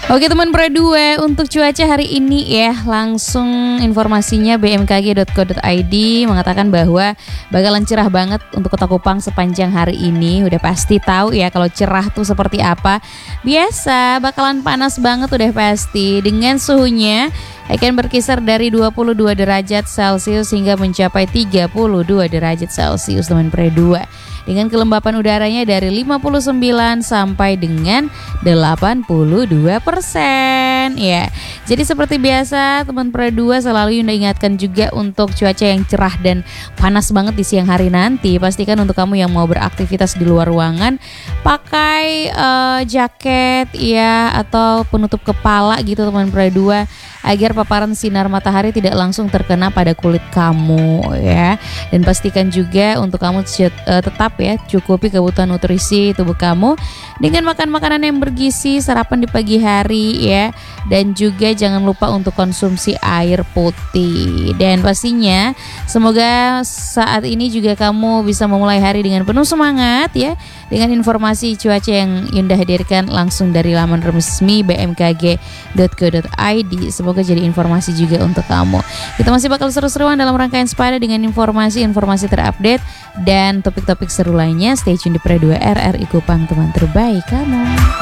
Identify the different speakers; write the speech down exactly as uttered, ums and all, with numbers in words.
Speaker 1: Oke teman Pro dua, untuk cuaca hari ini ya, langsung informasinya b m k g dot co dot i d mengatakan bahwa bakalan cerah banget untuk Kota Kupang sepanjang hari ini. Udah pasti tahu ya kalau cerah tuh seperti apa. Biasa bakalan panas banget udah pasti, dengan suhunya akan berkisar dari dua puluh dua derajat Celcius hingga mencapai tiga puluh dua derajat Celcius teman Pro dua. Dengan kelembapan udaranya dari lima puluh sembilan sampai dengan delapan puluh dua persen ya. Jadi seperti biasa teman Pro dua selalu Yunda ingatkan juga untuk cuaca yang cerah dan panas banget di siang hari nanti. Pastikan untuk kamu yang mau beraktivitas di luar ruangan pakai uh, jaket ya atau penutup kepala gitu teman Pro dua, agar paparan sinar matahari tidak langsung terkena pada kulit kamu ya. Dan pastikan juga untuk kamu uh, tetap ya cukupi kebutuhan nutrisi tubuh kamu dengan makan makanan yang bergizi, sarapan di pagi hari ya, dan juga jangan lupa untuk konsumsi air putih. Dan pastinya semoga saat ini juga kamu bisa memulai hari dengan penuh semangat ya, dengan informasi cuaca yang Yunda hadirkan langsung dari laman resmi b m k g dot co dot i d. Semoga jadi informasi juga untuk kamu. Kita masih bakal seru-seruan dalam rangkaian Sepada dengan informasi-informasi terupdate dan topik-topik seru lainnya. Stay tune di Pro dua R R I Kupang, teman terbaik kamu.